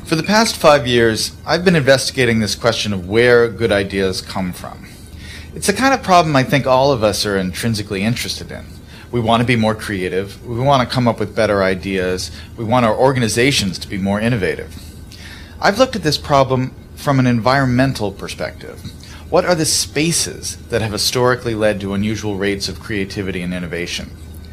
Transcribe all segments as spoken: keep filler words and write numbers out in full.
For the past five years, I've been investigating this question of where good ideas come from. It's the kind of problem I think all of us are intrinsically interested in. We want to be more creative, we want to come up with better ideas, we want our organizations to be more innovative. I've looked at this problem from an environmental perspective. What are the spaces that have historically led to unusual rates of creativity and innovation?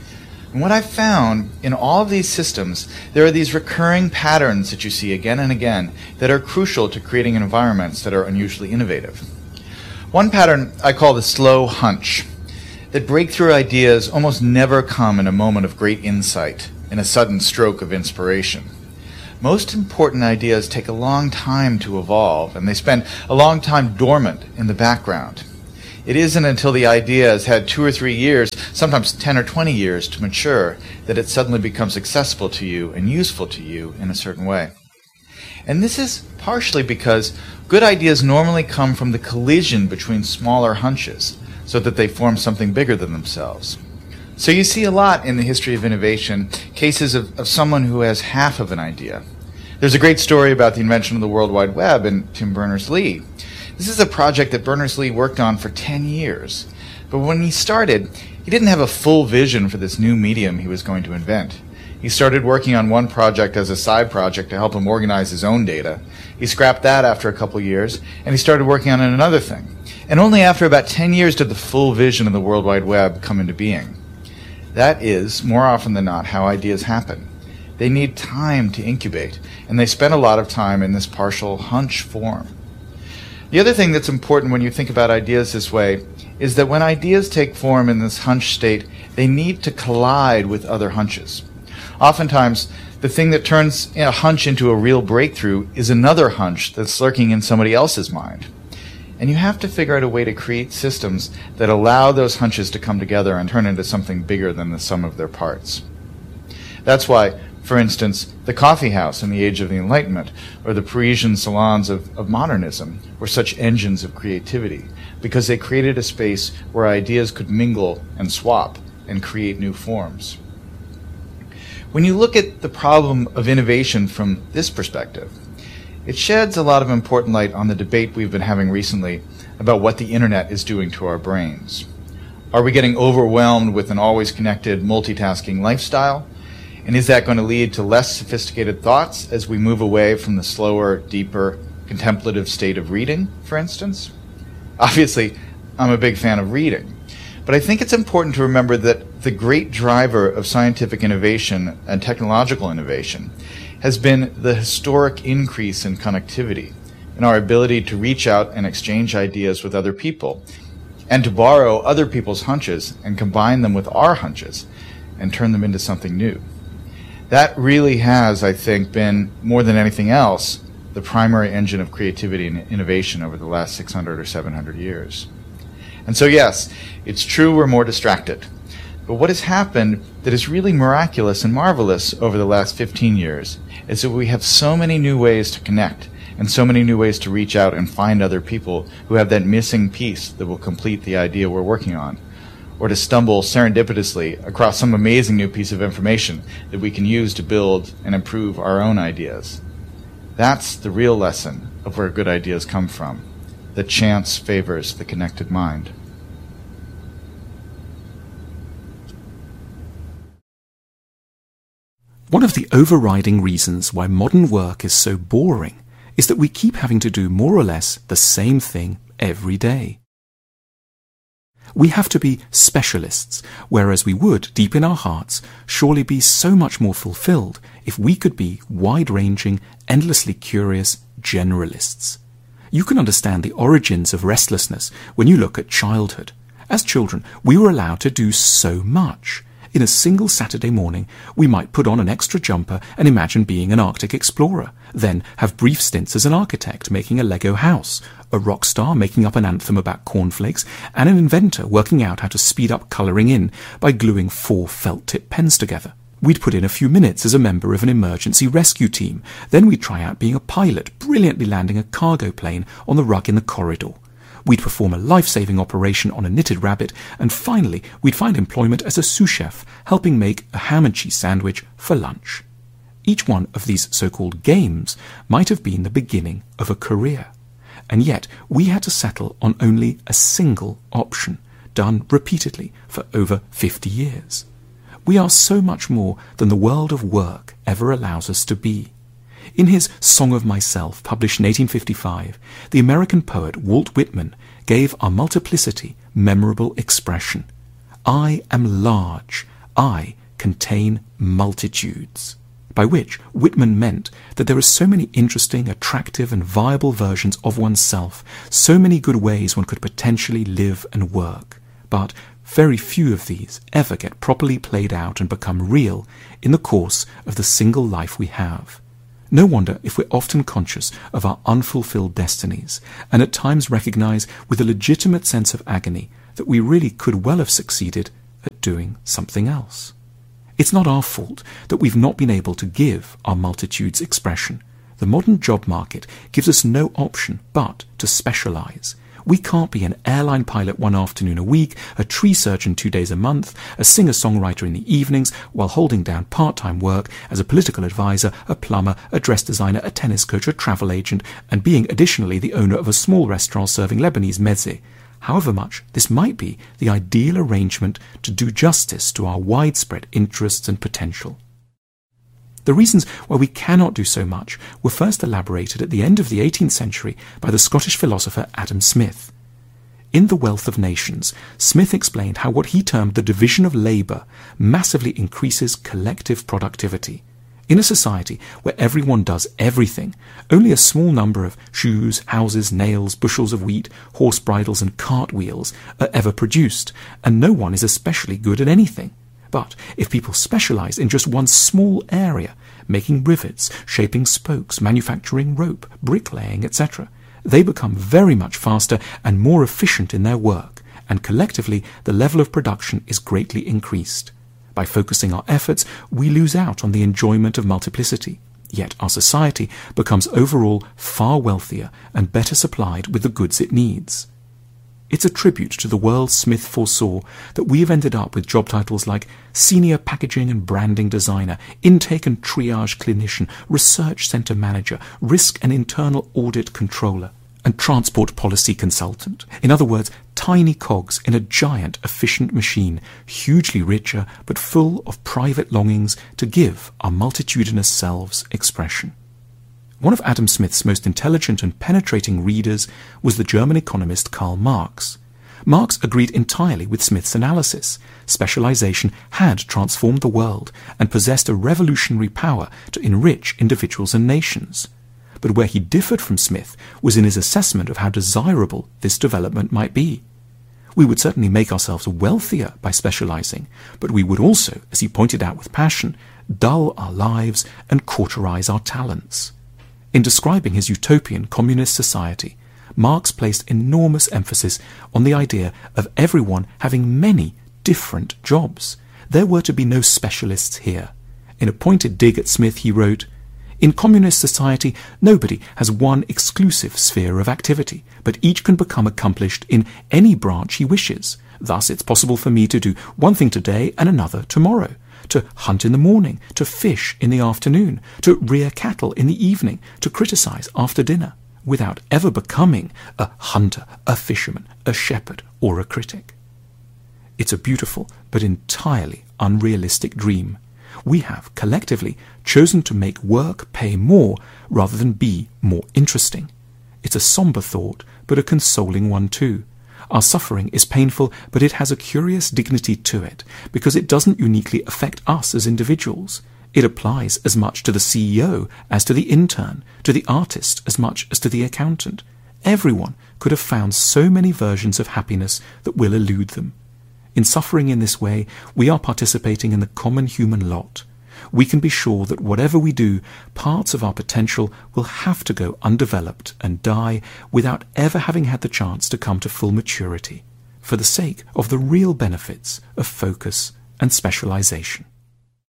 And what I've found in all of these systems, there are these recurring patterns that you see again and again that are crucial to creating environments that are unusually innovative. One pattern I call the slow hunch, that breakthrough ideas almost never come in a moment of great insight, in a sudden stroke of inspiration. Most important ideas take a long time to evolve, and they spend a long time dormant in the background. It isn't until the idea has had two or three years, sometimes ten or twenty years to mature, that it suddenly becomes accessible to you and useful to you in a certain way. And this is partially because good ideas normally come from the collision between smaller hunches, so that they form something bigger than themselves. So you see a lot in the history of innovation, cases of, of someone who has half of an idea. There's a great story about the invention of the World Wide Web and Tim Berners-Lee. This is a project that Berners-Lee worked on for ten years. But when he started, he didn't have a full vision for this new medium he was going to invent. He started working on one project as a side project to help him organize his own data. He scrapped that after a couple years, and he started working on another thing. And only after about ten years did the full vision of the World Wide Web come into being. That is, more often than not, how ideas happen. They need time to incubate, and they spend a lot of time in this partial hunch form. The other thing that's important when you think about ideas this way is that when ideas take form in this hunch state, they need to collide with other hunches. Oftentimes, the thing that turns a hunch into a real breakthrough is another hunch that's lurking in somebody else's mind. And you have to figure out a way to create systems that allow those hunches to come together and turn into something bigger than the sum of their parts. That's why, for instance, the coffee house in the age of the Enlightenment, or the Parisian salons of, of modernism, were such engines of creativity, because they created a space where ideas could mingle and swap and create new forms. When you look at the problem of innovation from this perspective, it sheds a lot of important light on the debate we've been having recently about what the internet is doing to our brains. Are we getting overwhelmed with an always connected, multitasking lifestyle? And is that going to lead to less sophisticated thoughts as we move away from the slower, deeper, contemplative state of reading, for instance? Obviously, I'm a big fan of reading, but I think it's important to remember that the great driver of scientific innovation and technological innovation has been the historic increase in connectivity, in our ability to reach out and exchange ideas with other people, and to borrow other people's hunches and combine them with our hunches and turn them into something new. That really has, I think, been, more than anything else, the primary engine of creativity and innovation over the last six hundred or seven hundred years. And so yes, it's true we're more distracted. But what has happened that is really miraculous and marvelous over the last fifteen years is that we have so many new ways to connect and so many new ways to reach out and find other people who have that missing piece that will complete the idea we're working on, or to stumble serendipitously across some amazing new piece of information that we can use to build and improve our own ideas. That's the real lesson of where good ideas come from, that chance favors the connected mind. One of the overriding reasons why modern work is so boring is that we keep having to do more or less the same thing every day. We have to be specialists, whereas we would, deep in our hearts, surely be so much more fulfilled if we could be wide-ranging, endlessly curious generalists. You can understand the origins of restlessness when you look at childhood. As children, we were allowed to do so much. In a single Saturday morning, we might put on an extra jumper and imagine being an Arctic explorer, then have brief stints as an architect making a Lego house, a rock star making up an anthem about cornflakes, and an inventor working out how to speed up colouring in by gluing four felt-tip pens together. We'd put in a few minutes as a member of an emergency rescue team, then we'd try out being a pilot, brilliantly landing a cargo plane on the rug in the corridor. We'd perform a life-saving operation on a knitted rabbit, and finally we'd find employment as a sous chef, helping make a ham and cheese sandwich for lunch. Each one of these so-called games might have been the beginning of a career. And yet we had to settle on only a single option, done repeatedly for over fifty years. We are so much more than the world of work ever allows us to be. In his Song of Myself, published in eighteen fifty-five, the American poet Walt Whitman gave our multiplicity memorable expression. I am large, I contain multitudes. By which Whitman meant that there are so many interesting, attractive and viable versions of oneself, so many good ways one could potentially live and work, but very few of these ever get properly played out and become real in the course of the single life we have. No wonder if we're often conscious of our unfulfilled destinies, and at times recognize with a legitimate sense of agony that we really could well have succeeded at doing something else. It's not our fault that we've not been able to give our multitudes expression. The modern job market gives us no option but to specialize. We can't be an airline pilot one afternoon a week, a tree surgeon two days a month, a singer-songwriter in the evenings, while holding down part-time work as a political advisor, a plumber, a dress designer, a tennis coach, a travel agent, and being additionally the owner of a small restaurant serving Lebanese mezze. However much this might be the ideal arrangement to do justice to our widespread interests and potential. The reasons why we cannot do so much were first elaborated at the end of the eighteenth century by the Scottish philosopher Adam Smith. In The Wealth of Nations, Smith explained how what he termed the division of labour massively increases collective productivity. In a society where everyone does everything, only a small number of shoes, houses, nails, bushels of wheat, horse bridles and cartwheels are ever produced, and no one is especially good at anything. But if people specialize in just one small area, making rivets, shaping spokes, manufacturing rope, bricklaying, et cetera, they become very much faster and more efficient in their work, and collectively the level of production is greatly increased. By focusing our efforts, we lose out on the enjoyment of multiplicity, yet our society becomes overall far wealthier and better supplied with the goods it needs. It's a tribute to the world Smith foresaw that we have ended up with job titles like Senior Packaging and Branding Designer, Intake and Triage Clinician, Research Center Manager, Risk and Internal Audit Controller, and Transport Policy Consultant. In other words, tiny cogs in a giant, efficient machine, hugely richer but full of private longings to give our multitudinous selves expression. One of Adam Smith's most intelligent and penetrating readers was the German economist Karl Marx. Marx agreed entirely with Smith's analysis. Specialization had transformed the world and possessed a revolutionary power to enrich individuals and nations. But where he differed from Smith was in his assessment of how desirable this development might be. We would certainly make ourselves wealthier by specializing, but we would also, as he pointed out with passion, dull our lives and cauterize our talents. In describing his utopian communist society, Marx placed enormous emphasis on the idea of everyone having many different jobs. There were to be no specialists here. In a pointed dig at Smith, he wrote, "In communist society, nobody has one exclusive sphere of activity, but each can become accomplished in any branch he wishes. Thus it's possible for me to do one thing today and another tomorrow, to hunt in the morning, to fish in the afternoon, to rear cattle in the evening, to criticize after dinner, without ever becoming a hunter, a fisherman, a shepherd, or a critic." It's a beautiful but entirely unrealistic dream. We have, collectively, chosen to make work pay more rather than be more interesting. It's a somber thought, but a consoling one too. Our suffering is painful, but it has a curious dignity to it, because it doesn't uniquely affect us as individuals. It applies as much to the C E O as to the intern, to the artist as much as to the accountant. Everyone could have found so many versions of happiness that will elude them. In suffering in this way, we are participating in the common human lot. We can be sure that whatever we do, parts of our potential will have to go undeveloped and die without ever having had the chance to come to full maturity, for the sake of the real benefits of focus and specialization.